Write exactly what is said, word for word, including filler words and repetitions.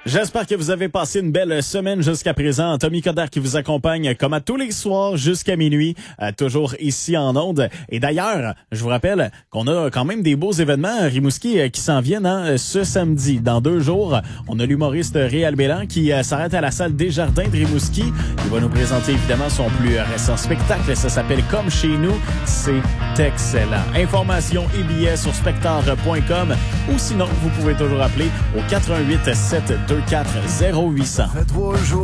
J'espère que vous avez passé une belle semaine jusqu'à présent. Tommy Coderre qui vous accompagne comme à tous les soirs jusqu'à minuit, euh, toujours ici en ondes. Et d'ailleurs, je vous rappelle qu'on a quand même des beaux événements à Rimouski euh, qui s'en viennent hein, ce samedi. Dans deux jours, on a l'humoriste Réal Bélan qui euh, s'arrête à la salle Desjardins de Rimouski. Il va nous présenter évidemment son plus récent spectacle. Ça s'appelle Comme chez nous. C'est excellent. Informations et billets sur spectacle point com ou sinon, vous pouvez toujours appeler au quatre un huit sept deux quatre zéro huit zéro zéro.